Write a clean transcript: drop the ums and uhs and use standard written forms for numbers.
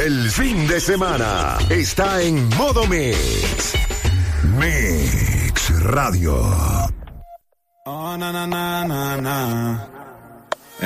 El fin de semana está en modo Mix. Mix Radio. Oh, na, na, na, na, na.